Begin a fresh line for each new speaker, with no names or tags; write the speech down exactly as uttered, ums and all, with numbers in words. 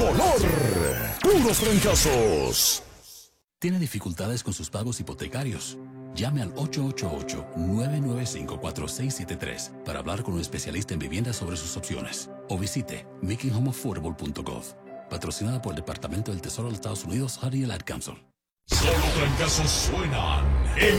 color. Puros trancazos.
¿Tiene dificultades con sus pagos hipotecarios? Llame al ocho ocho ocho, nueve nueve cinco, cuatro seis siete tres para hablar con un especialista en vivienda sobre sus opciones. O visite making home affordable punto gov. Patrocinada por el Departamento del Tesoro de los Estados Unidos, Honey and Ad Council.
Solo trancazos suenan.